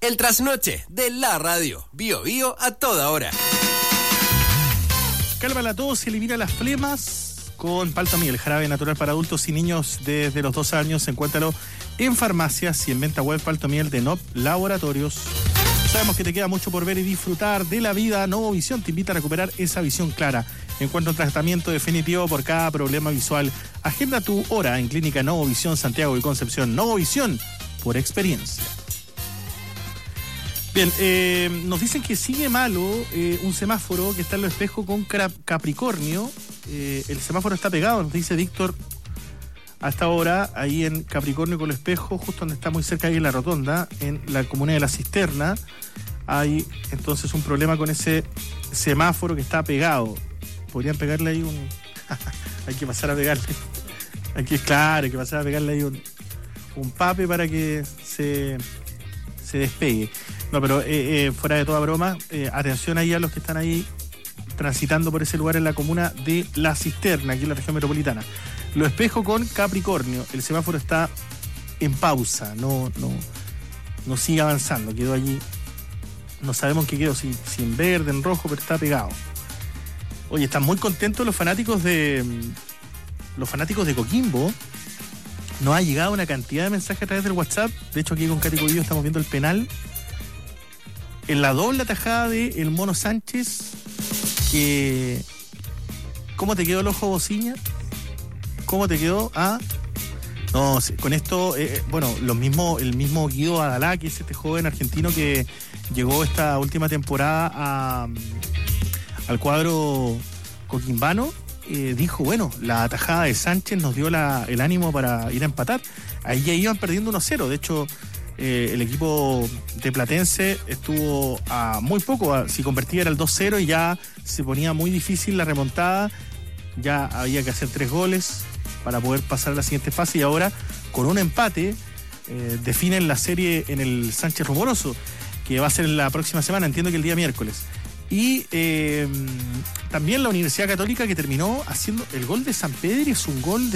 El trasnoche de la radio. Bio Bio a toda hora. Calma la tos y elimina las flemas con Paltomiel, jarabe natural para adultos y niños desde los 2 años. Encuéntralo en farmacias y en venta web. Paltomiel de NOP Laboratorios. Sabemos que te queda mucho por ver y disfrutar de la vida. Novovisión te invita a recuperar esa visión clara. Encuentra un tratamiento definitivo por cada problema visual. Agenda tu hora en Clínica Novovisión Santiago y Concepción. Novovisión por experiencia. Bien, nos dicen que sigue malo un semáforo que está en Los Espejos con Capricornio. El semáforo está pegado, nos dice Víctor, hasta ahora, ahí en Capricornio con Los Espejos, justo donde está muy cerca ahí en la rotonda, en la comuna de La Cisterna. Hay entonces un problema con ese semáforo que está pegado. Podrían pegarle ahí un... hay que pasar a pegarle. Hay que pasar a pegarle ahí un pape para que se despegue. No, pero fuera de toda broma, atención ahí a los que están ahí transitando por ese lugar en la comuna de La Cisterna, aquí en la región metropolitana. Lo Espejo con Capricornio. El semáforo está en pausa, no sigue avanzando, quedó allí. No sabemos qué quedó, si en verde, en rojo, pero está pegado. Oye, están muy contentos los fanáticos de Coquimbo. Nos ha llegado una cantidad de mensajes a través del WhatsApp. De hecho, aquí con Cático y yo estamos viendo el penal. En la doble atajada de el Mono Sánchez, que... ¿Cómo te quedó el ojo, Bociña? ¿Cómo te quedó? No, con esto, el mismo Guido Adalá, que es este joven argentino que llegó esta última temporada al cuadro coquimbano, dijo, la atajada de Sánchez nos dio el ánimo para ir a empatar. Ahí ya iban perdiendo 1-0, de hecho... el equipo de Platense estuvo a muy poco, si convertía era el 2-0 y ya se ponía muy difícil la remontada, ya había que hacer 3 goles para poder pasar a la siguiente fase y ahora con un empate definen la serie en el Sánchez Rumoroso, que va a ser la próxima semana, entiendo que el día miércoles. Y también la Universidad Católica, que terminó haciendo el gol de San Pedro, es un gol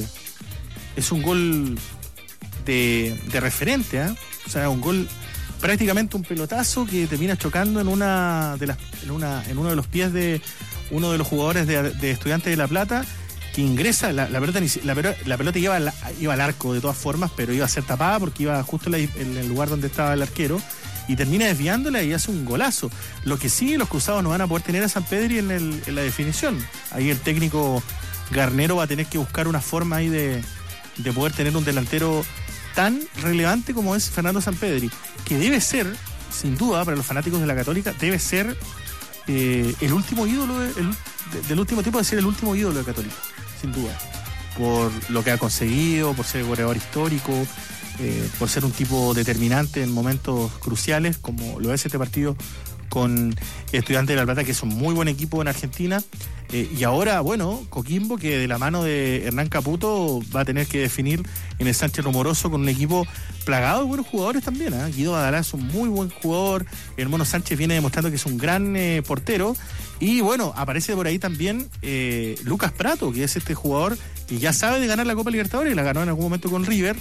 de referente, o sea, un gol, prácticamente un pelotazo que termina chocando en uno de los pies de uno de los jugadores de Estudiantes de La Plata, que ingresa, la pelota iba al arco de todas formas, pero iba a ser tapada porque iba justo en el lugar donde estaba el arquero, y termina desviándola y hace un golazo. Lo que sí, los cruzados no van a poder tener a San Pedro en la definición. Ahí el técnico Garnero va a tener que buscar una forma ahí de poder tener un delantero tan relevante como es Fernando Sampedri, que debe ser, sin duda, para los fanáticos de la Católica, debe ser el último ídolo del último tiempo, de ser el último ídolo de Católica, sin duda, por lo que ha conseguido, por ser goleador histórico, por ser un tipo determinante en momentos cruciales, como lo es este partido con Estudiantes de La Plata, que es un muy buen equipo en Argentina. Y ahora, Coquimbo, que de la mano de Hernán Caputo va a tener que definir en el Sánchez Rumoroso con un equipo plagado de buenos jugadores también. Guido Adalá es un muy buen jugador, el Mono Sánchez viene demostrando que es un gran portero, y aparece por ahí también Lucas Prato, que es este jugador que ya sabe de ganar la Copa Libertadores, la ganó en algún momento con River,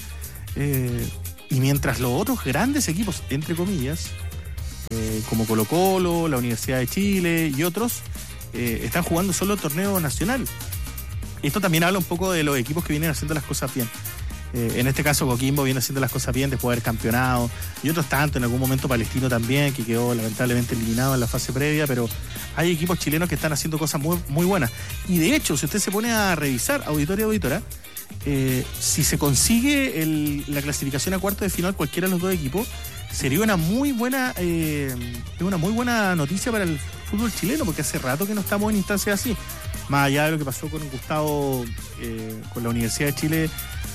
y mientras los otros grandes equipos, entre comillas, como Colo-Colo, la Universidad de Chile y otros, están jugando solo torneo nacional. Esto también habla un poco de los equipos que vienen haciendo las cosas bien. En este caso Coquimbo viene haciendo las cosas bien después de haber campeonado, y otros tanto, en algún momento Palestino también, que quedó lamentablemente eliminado en la fase previa, pero hay equipos chilenos que están haciendo cosas muy, muy buenas. Y de hecho, si usted se pone a revisar, auditorio y auditora, si se consigue la clasificación a cuartos de final cualquiera de los dos equipos, sería una muy buena noticia para el fútbol chileno, porque hace rato que no estamos en instancias así, más allá de lo que pasó con Gustavo, con la Universidad de Chile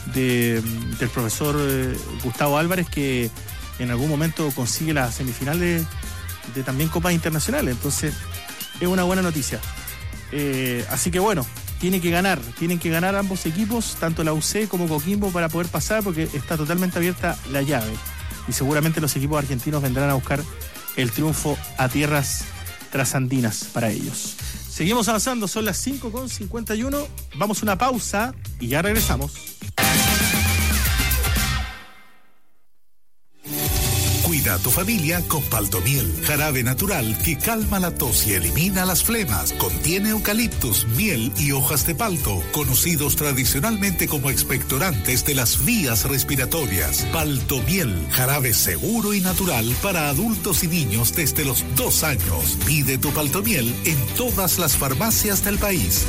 del profesor Gustavo Álvarez, que en algún momento consigue la semifinal de también copas internacionales. Entonces es una buena noticia, así que tienen que ganar ambos equipos, tanto la UC como Coquimbo, para poder pasar, porque está totalmente abierta la llave. Y seguramente los equipos argentinos vendrán a buscar el triunfo a tierras trasandinas para ellos. Seguimos avanzando, son las 5:51. Vamos a una pausa y ya regresamos. Cuida a tu familia con Paltomiel, jarabe natural que calma la tos y elimina las flemas. Contiene eucaliptus, miel y hojas de palto, conocidos tradicionalmente como expectorantes de las vías respiratorias. Paltomiel, jarabe seguro y natural para adultos y niños desde los 2 años. Pide tu Paltomiel en todas las farmacias del país.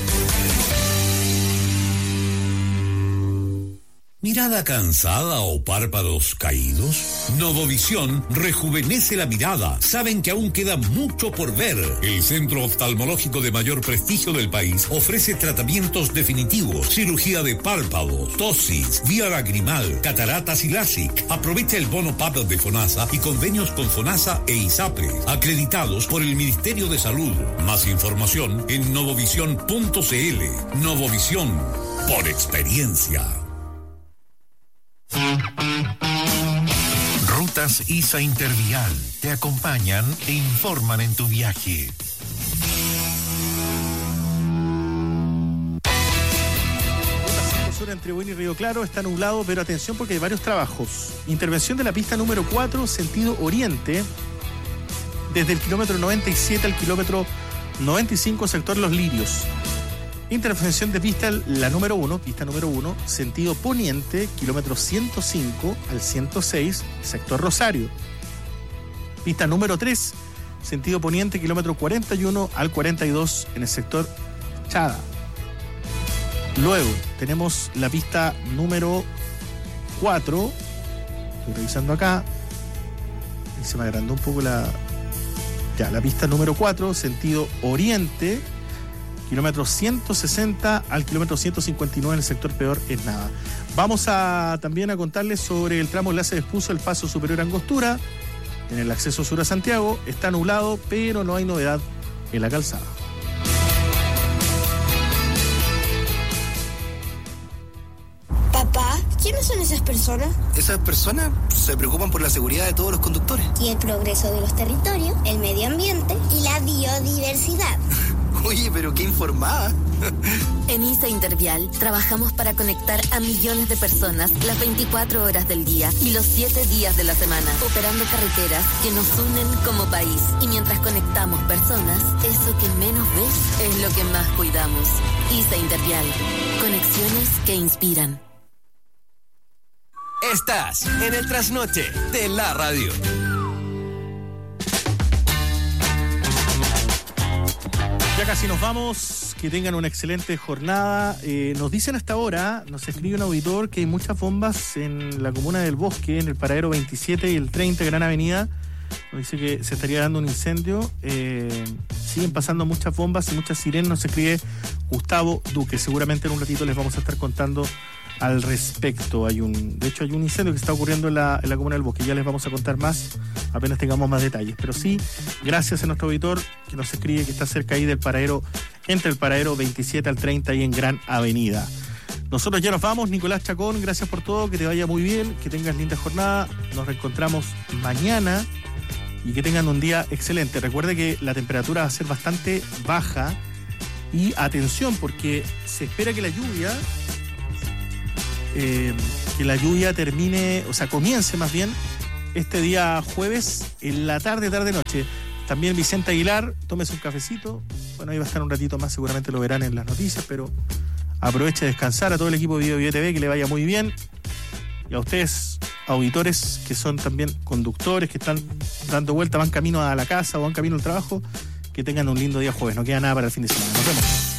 ¿Mirada cansada o párpados caídos? Novovisión rejuvenece la mirada. Saben que aún queda mucho por ver. El centro oftalmológico de mayor prestigio del país ofrece tratamientos definitivos, cirugía de párpados, tosis, vía lagrimal, cataratas y LASIK. Aprovecha el bono PAP de FONASA y convenios con FONASA e ISAPRE, acreditados por el Ministerio de Salud. Más información en novovision.cl. Novovisión, por experiencia. Rutas ISA Intervial te acompañan e informan en tu viaje. Sur entre Buin y Río Claro está nublado, pero atención porque hay varios trabajos. Intervención de la pista número 4, sentido oriente, desde el kilómetro 97 al kilómetro 95, sector Los Lirios. Intervención de pista, la número 1, pista número 1, sentido poniente, kilómetro 105 al 106, sector Rosario. Pista número 3, sentido poniente, kilómetro 41 al 42, en el sector Chada. Luego tenemos la pista número 4, estoy revisando acá, y se me agrandó un poco la pista número 4, sentido oriente, kilómetro 160 al kilómetro 159 en el sector Peor es Nada. Vamos también a contarles sobre el tramo enlace de Espuso, el paso superior Angostura, en el acceso sur a Santiago. Está nublado, pero no hay novedad en la calzada. Papá, ¿quiénes son esas personas? Esas personas se preocupan por la seguridad de todos los conductores. Y el progreso de los territorios, el medio ambiente y la biodiversidad. Oye, pero qué informada. En ISA Intervial trabajamos para conectar a millones de personas las 24 horas del día y los 7 días de la semana, operando carreteras que nos unen como país. Y mientras conectamos personas, eso que menos ves es lo que más cuidamos. ISA Intervial, conexiones que inspiran. Estás en el trasnoche de la radio. Ya casi nos vamos, que tengan una excelente jornada. Nos dicen hasta ahora, nos escribe un auditor que hay muchas bombas en la comuna del Bosque, en el paradero 27 y el 30, Gran Avenida. Nos dice que se estaría dando un incendio. Siguen pasando muchas bombas y muchas sirenas. Nos escribe Gustavo Duque. Seguramente en un ratito les vamos a estar contando al respecto. De hecho hay un incendio que está ocurriendo en la comuna del Bosque. Ya les vamos a contar más apenas tengamos más detalles. Pero sí, gracias a nuestro auditor que nos escribe que está cerca ahí del paradero, entre el paradero 27 al 30 y en Gran Avenida. Nosotros ya nos vamos. Nicolás Chacón, gracias por todo, que te vaya muy bien, que tengas linda jornada. Nos reencontramos mañana y que tengan un día excelente. Recuerde que la temperatura va a ser bastante baja y atención porque se espera que la lluvia termine, o sea, comience más bien este día jueves en la tarde-noche. También Vicente Aguilar, tómese un cafecito. Bueno, ahí va a estar un ratito más, seguramente lo verán en las noticias, pero aproveche de descansar. A todo el equipo de Bio TV, que le vaya muy bien. Y a ustedes, auditores, que son también conductores, que están dando vuelta, van camino a la casa o van camino al trabajo, que tengan un lindo día jueves. No queda nada para el fin de semana. Nos vemos.